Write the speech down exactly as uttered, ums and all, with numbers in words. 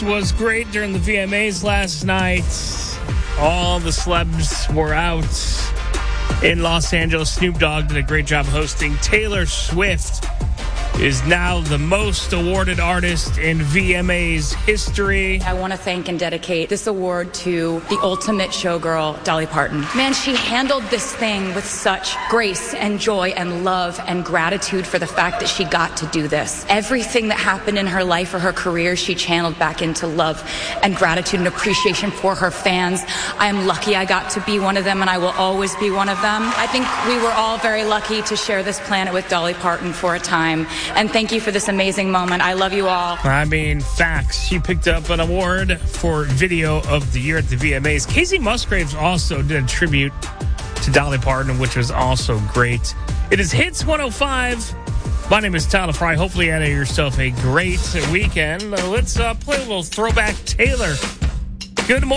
was great during the V M As last night. All the celebs were out in Los Angeles. Snoop Dogg did a great job hosting. Taylor Swift is now the most awarded artist in V M A's history. I want to thank and dedicate this award to the ultimate showgirl, Dolly Parton. Man, she handled this thing with such grace and joy and love and gratitude for the fact that she got to do this. Everything that happened in her life or her career, she channeled back into love and gratitude and appreciation for her fans. I am lucky I got to be one of them, and I will always be one of them. I think we were all very lucky to share this planet with Dolly Parton for a time. And thank you for this amazing moment. I love you all. I mean, facts. She picked up an award for Video of the Year at the V M As. Casey Musgraves also did a tribute to Dolly Parton, which was also great. It is Hits one oh five. My name is Tyler Fry. Hopefully you had yourself a great weekend. Uh, let's uh, play a little throwback Taylor. Good morning.